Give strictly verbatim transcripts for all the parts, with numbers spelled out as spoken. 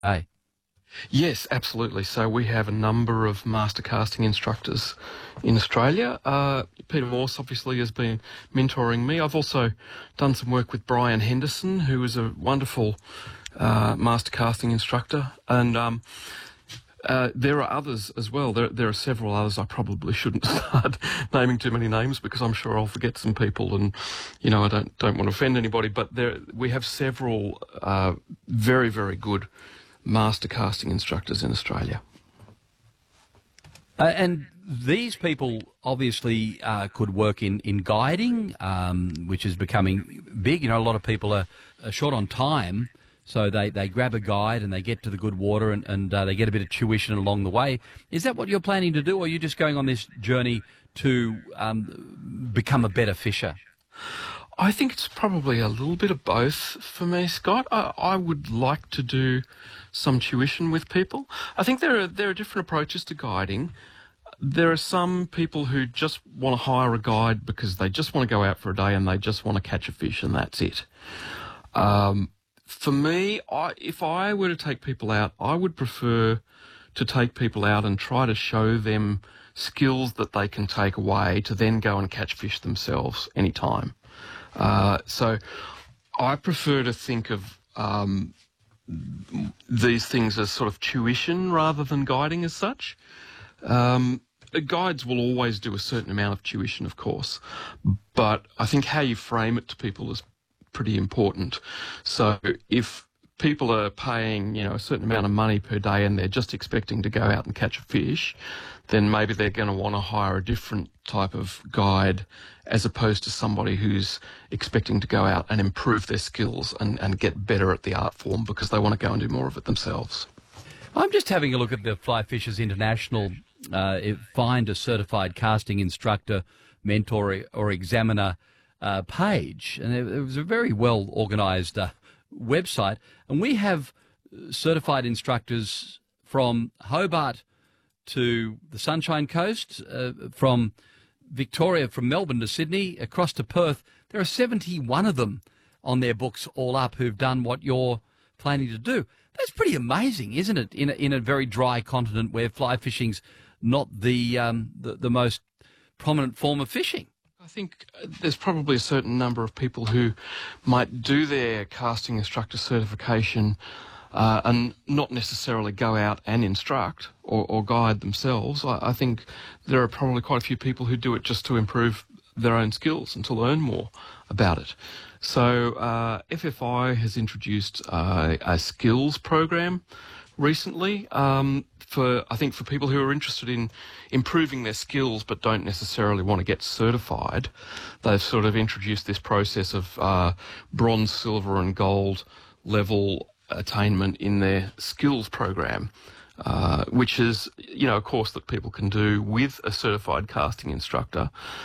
Hey. Yes, absolutely. So we have a number of master casting instructors in Australia. Uh, Peter Morse obviously has been mentoring me. I've also done some work with Brian Henderson, who is a wonderful uh, master casting instructor. And um, uh, there are others as well. There, there are several others. I probably shouldn't start naming too many names because I'm sure I'll forget some people, and you know I don't don't want to offend anybody. But there we have several uh, very very good master casting instructors in Australia. Uh, and these people obviously uh, could work in, in guiding, um, which is becoming big. You know, a lot of people are, are short on time, so they, they grab a guide and they get to the good water and, and uh, they get a bit of tuition along the way. Is that what you're planning to do, or are you just going on this journey to um, become a better fisher? I think it's probably a little bit of both for me, Scott. I, I would like to do some tuition with people. I think there are there are different approaches to guiding. There are some people who just want to hire a guide because they just want to go out for a day and they just want to catch a fish and that's it. Um, for me, I, if I were to take people out, I would prefer to take people out and try to show them skills that they can take away to then go and catch fish themselves anytime. Uh, so I prefer to think of um, these things as sort of tuition rather than guiding as such. Um, guides will always do a certain amount of tuition, of course, but I think how you frame it to people is pretty important. So if people are paying, you know, a certain amount of money per day and they're just expecting to go out and catch a fish, then maybe they're going to want to hire a different type of guide as opposed to somebody who's expecting to go out and improve their skills and, and get better at the art form because they want to go and do more of it themselves. I'm just having a look at the Fly Fishers International uh, Find a Certified Casting Instructor, Mentor or Examiner uh, page, and it, it was a very well organised uh, website, and we have certified instructors from Hobart to the Sunshine Coast, uh, from Victoria, from Melbourne to Sydney, across to Perth. There are seventy-one of them on their books all up who've done what you're planning to do. That's pretty amazing, isn't it, in a, in a very dry continent where fly fishing's not the, um, the, the most prominent form of fishing? I think there's probably a certain number of people who might do their casting instructor certification uh, and not necessarily go out and instruct or, or guide themselves. I, I think there are probably quite a few people who do it just to improve their own skills and to learn more about it. So uh, F F I has introduced uh, a skills program recently um, for, I think, for people who are interested in improving their skills but don't necessarily want to get certified. They've sort of introduced this process of uh, bronze, silver and gold level attainment in their skills program, uh, which is, you know, a course that people can do with a certified casting instructor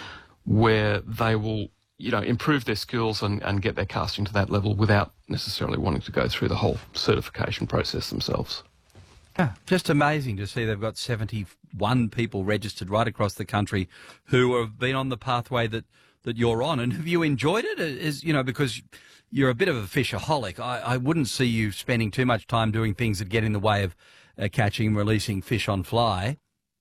where they will, you know, improve their skills and, and get their casting to that level without necessarily wanting to go through the whole certification process themselves. Yeah, just amazing to see they've got seventy-one people registered right across the country who have been on the pathway that, that you're on. And have you enjoyed it? Is, you know, because you're a bit of a fishaholic. I, I wouldn't see you spending too much time doing things that get in the way of uh, catching and releasing fish on fly.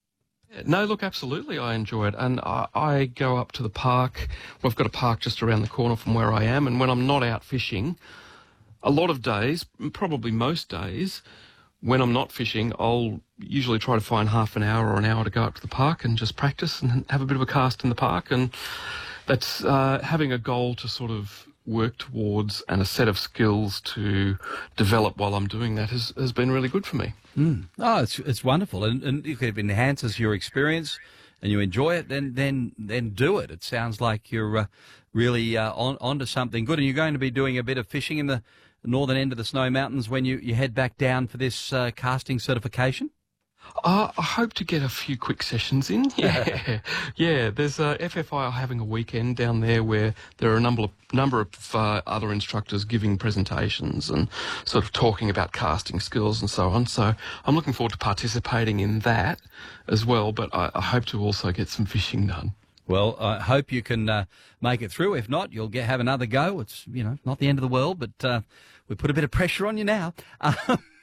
No, look, absolutely, I enjoy it. And I, I go up to the park. We've got a park just around the corner from where I am. And when I'm not out fishing, a lot of days, probably most days, when I'm not fishing, I'll usually try to find half an hour or an hour to go up to the park and just practice and have a bit of a cast in the park. And that's uh, having a goal to sort of work towards and a set of skills to develop while I'm doing that has, has been really good for me. Mm. Oh, it's it's wonderful, and and if it enhances your experience and you enjoy it, then then then do it. It sounds like you're uh, really uh, on onto something good, and you're going to be doing a bit of fishing in the northern end of the Snow Mountains when you, you head back down for this uh, casting certification. Uh, I hope to get a few quick sessions in. Yeah, yeah. There's uh, F F I are having a weekend down there where there are a number of number of uh, other instructors giving presentations and sort of talking about casting skills and so on. So I'm looking forward to participating in that as well. But I, I hope to also get some fishing done. Well, I hope you can uh, make it through. If not, you'll get have another go. It's, you know, not the end of the world, but uh, we put a bit of pressure on you now. Um,